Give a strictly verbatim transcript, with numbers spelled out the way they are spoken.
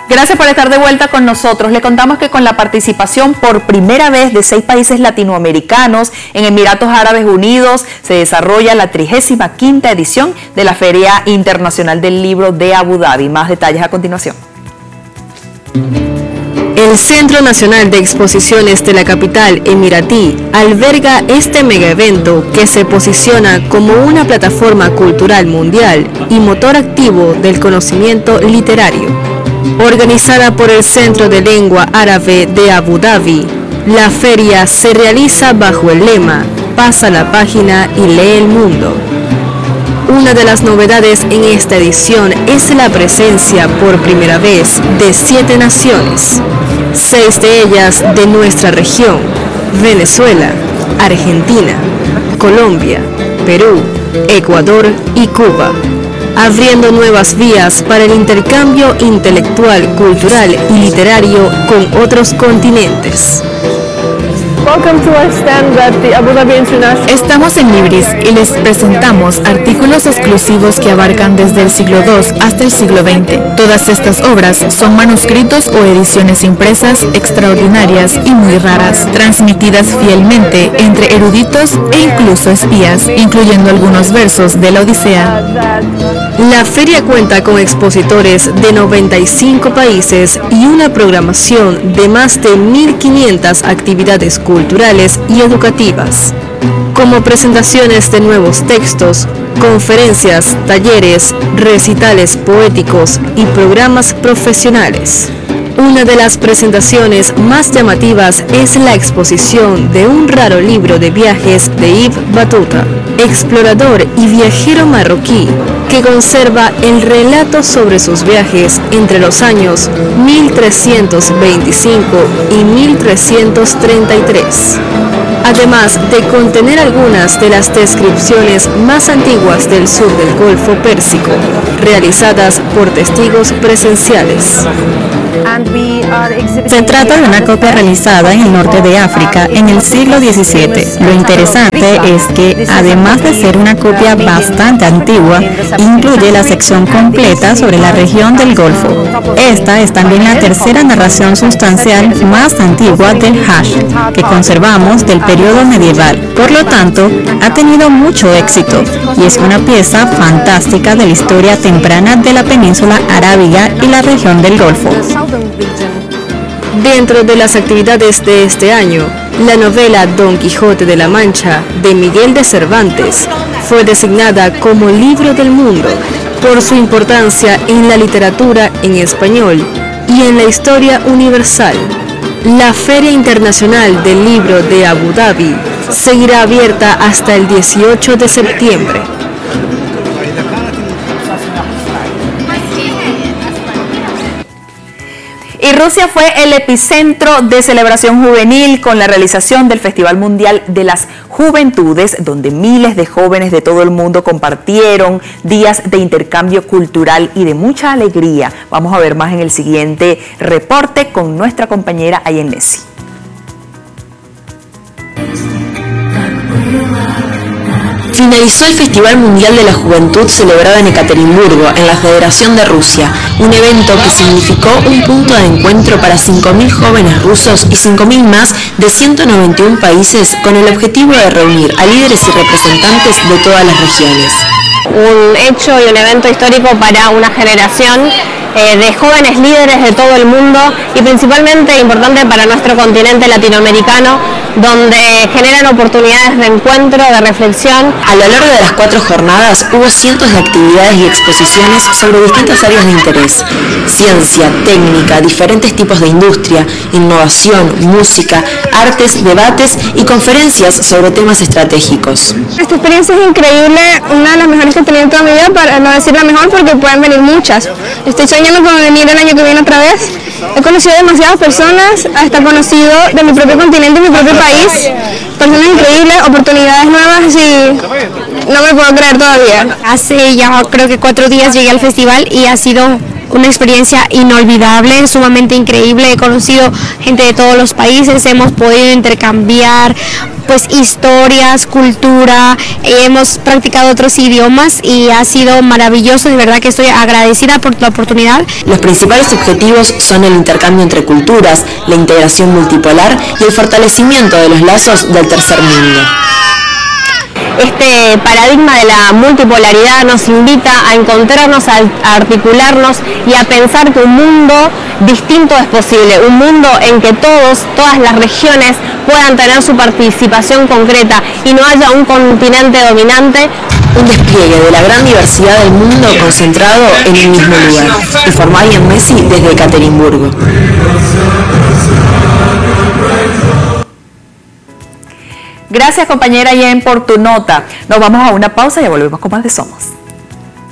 Gracias por estar de vuelta con nosotros. Le contamos que con la participación por primera vez de seis países latinoamericanos en Emiratos Árabes Unidos se desarrolla la trigésima quinta edición de la Feria Internacional del Libro de Abu Dhabi. Más detalles a continuación. El Centro Nacional de Exposiciones de la capital emiratí alberga este megaevento que se posiciona como una plataforma cultural mundial y motor activo del conocimiento literario. Organizada por el Centro de Lengua Árabe de Abu Dhabi, la feria se realiza bajo el lema "Pasa la página y lee el mundo". Una de las novedades en esta edición es la presencia por primera vez de siete naciones, seis de ellas de nuestra región: Venezuela, Argentina, Colombia, Perú, Ecuador y Cuba, abriendo nuevas vías para el intercambio intelectual, cultural y literario con otros continentes. Estamos en Libris y les presentamos artículos exclusivos que abarcan desde el siglo segundo hasta el siglo veinte. Todas estas obras son manuscritos o ediciones impresas extraordinarias y muy raras, transmitidas fielmente entre eruditos e incluso espías, incluyendo algunos versos de la Odisea. La feria cuenta con expositores de noventa y cinco países y una programación de más de mil quinientas actividades culturales y educativas, como presentaciones de nuevos textos, conferencias, talleres, recitales poéticos y programas profesionales. Una de las presentaciones más llamativas es la exposición de un raro libro de viajes de Ibn Battuta, explorador y viajero marroquí, que conserva el relato sobre sus viajes entre los años mil trescientos veinticinco y mil trescientos treinta y tres. Además de contener algunas de las descripciones más antiguas del sur del Golfo Pérsico, realizadas por testigos presenciales. Se trata de una copia realizada en el norte de África en el siglo diecisiete. Lo interesante es que, además de ser una copia bastante antigua, incluye la sección completa sobre la región del Golfo. Esta es también la tercera narración sustancial más antigua del Hajj que conservamos del periodo medieval. Por lo tanto, ha tenido mucho éxito y es una pieza fantástica de la historia temprana de la península arábiga y la región del Golfo. Dentro de las actividades de este año, la novela Don Quijote de la Mancha de Miguel de Cervantes fue designada como Libro del Mundo por su importancia en la literatura en español y en la historia universal. La Feria Internacional del Libro de Abu Dhabi seguirá abierta hasta el dieciocho de septiembre. Y Rusia fue el epicentro de celebración juvenil con la realización del Festival Mundial de las Juventudes, donde miles de jóvenes de todo el mundo compartieron días de intercambio cultural y de mucha alegría. Vamos a ver más en el siguiente reporte con nuestra compañera Ayen Nessi. Finalizó el Festival Mundial de la Juventud celebrado en Ekaterimburgo, en la Federación de Rusia, un evento que significó un punto de encuentro para cinco mil jóvenes rusos y cinco mil más de ciento noventa y uno países con el objetivo de reunir a líderes y representantes de todas las regiones. Un hecho y un evento histórico para una generación eh, de jóvenes líderes de todo el mundo y principalmente importante para nuestro continente latinoamericano, donde generan oportunidades de encuentro, de reflexión. A lo largo de las cuatro jornadas hubo cientos de actividades y exposiciones sobre distintas áreas de interés: ciencia, técnica, diferentes tipos de industria, innovación, música, artes, debates y conferencias sobre temas estratégicos. Esta experiencia es increíble, una de las mejores que he tenido en toda mi vida, para no decir la mejor, porque pueden venir muchas. Estoy soñando con venir el año que viene otra vez. He conocido demasiadas personas, hasta conocido de mi propio continente y mi propio país, personas increíbles, oportunidades nuevas y no me puedo creer todavía. Hace ya creo que cuatro días llegué al festival y ha sido una experiencia inolvidable, sumamente increíble. He conocido gente de todos los países, hemos podido intercambiar pues historias, cultura, hemos practicado otros idiomas y ha sido maravilloso, de verdad que estoy agradecida por la oportunidad. Los principales objetivos son el intercambio entre culturas, la integración multipolar y el fortalecimiento de los lazos del tercer mundo. Este paradigma de la multipolaridad nos invita a encontrarnos, a articularnos y a pensar que un mundo distinto es posible, un mundo en que todos, todas las regiones puedan tener su participación concreta y no haya un continente dominante. Un despliegue de la gran diversidad del mundo concentrado en el mismo lugar. Informó Ian Messi desde Ekaterimburgo. Gracias, compañera Yen, por tu nota. Nos vamos a una pausa y ya volvemos con más de Somos.